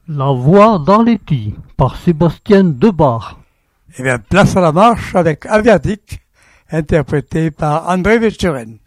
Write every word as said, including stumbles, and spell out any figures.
La voix d'Arletty par Sébastien Debar. Eh bien, place à la marche avec Aviatique, interprété par André Vercheren.